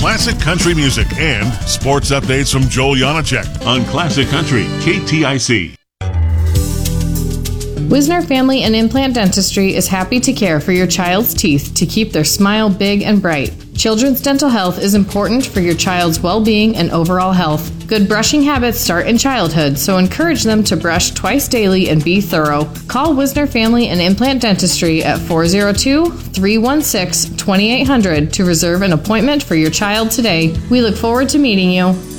classic country music and sports updates from Joel Janacek on Classic Country KTIC. Wisner Family and Implant Dentistry is happy to care for your child's teeth to keep their smile big and bright. Children's dental health is important for your child's well-being and overall health. Good brushing habits start in childhood, so encourage them to brush twice daily and be thorough. Call Wisner Family and Implant Dentistry at 402-316-2800 to reserve an appointment for your child today. We look forward to meeting you.